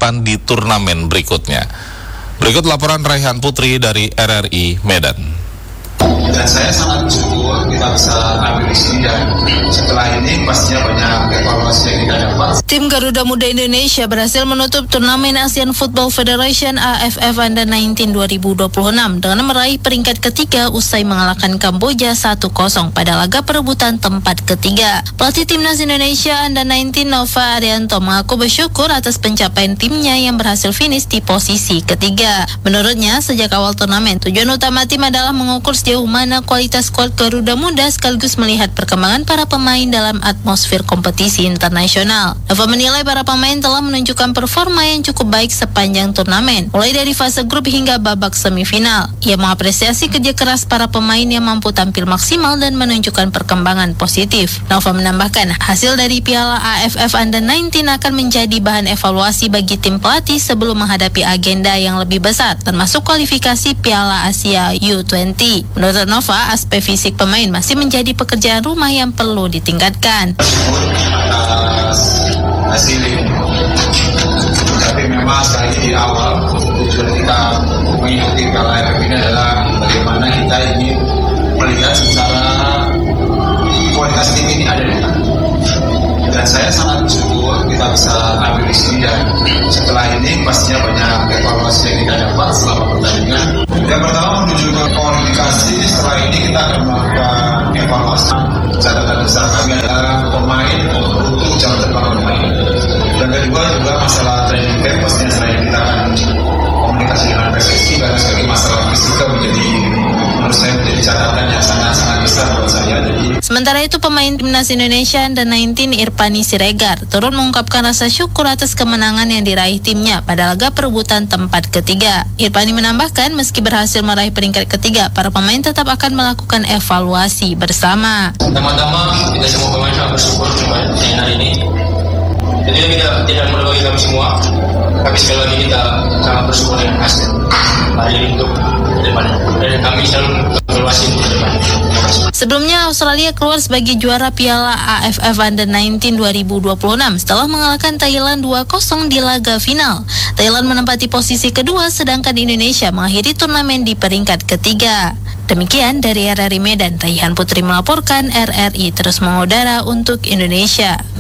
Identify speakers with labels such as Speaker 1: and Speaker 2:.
Speaker 1: ketertiban di turnamen berikutnya. Berikut laporan Raihan Putri dari RRI Medan.
Speaker 2: Dan saya sangat bersyukur kita bisa ambil di sini, dan setelah ini pastinya banyak evaluasi yang kita dapat.
Speaker 3: Tim Garuda Muda Indonesia berhasil menutup turnamen Asian Football Federation AFF Under 19 2026 dengan meraih peringkat ketiga usai mengalahkan Kamboja 1-0 pada laga perebutan tempat ketiga. Pelatih Timnas Indonesia Under 19 Nova Arianto mengaku bersyukur atas pencapaian timnya yang berhasil finish di posisi ketiga. Menurutnya, sejak awal turnamen, tujuan utama tim adalah mengukur sejauh mana kualitas skuad Garuda Muda sekaligus melihat perkembangan para pemain dalam atmosfer kompetisi internasional. Nova menilai para pemain telah menunjukkan performa yang cukup baik sepanjang turnamen, mulai dari fase grup hingga babak semifinal. Ia mengapresiasi kerja keras para pemain yang mampu tampil maksimal dan menunjukkan perkembangan positif. Nova menambahkan, hasil dari Piala AFF Under 19 akan menjadi bahan evaluasi bagi tim pelatih sebelum menghadapi agenda yang lebih besar, termasuk kualifikasi Piala Asia U20. Menurut Nova, aspek fisik pemain masih menjadi pekerjaan rumah yang perlu ditingkatkan.
Speaker 2: Atas hasil ini, tapi memang sekali di awal tujuan kita mengikuti Piala AFF ini adalah bagaimana kita ingin melihat secara kualitas tim ini ada di mana. Dan saya sangat bersyukur kita bisa ambil di sini, dan setelah ini pastinya banyak evaluasi yang kita dapat selama pertandingan. Yang pertama menuju ke kualifikasi, setelah ini kita akan melakukan evaluasi. Catatan besar kami adalah pemain untuk jalan depan pemain. Dan kedua juga masalah training camp, pastinya selain kita akan komunikasi dengan PSSI, karena sebagai masalah fisika menjadi, menurut saya menjadi catatan yang sangat-sangat besar buat saya.
Speaker 3: Sementara itu, pemain Timnas Indonesia Under 19 Irfani Siregar turut mengungkapkan rasa syukur atas kemenangan yang diraih timnya pada laga perebutan tempat ketiga. Irfani menambahkan, meski berhasil meraih peringkat ketiga, para pemain tetap akan melakukan evaluasi bersama.
Speaker 4: Pertama-tama kita semua pemain sangat bersyukur pada hari ini. Jadi tidak mudah bagi kami semua, tapi sekali lagi kita sangat bersyukur dengan hasil hari ini untuk depan. Dan kami selalu evaluasi untuk depan.
Speaker 3: Sebelumnya, Australia keluar sebagai juara Piala AFF Under 19 2026 setelah mengalahkan Thailand 2-0 di laga final. Thailand menempati posisi kedua, sedangkan Indonesia mengakhiri turnamen di peringkat ketiga. Demikian dari RRI Medan, Raihan Putri melaporkan. RRI terus mengudara untuk Indonesia.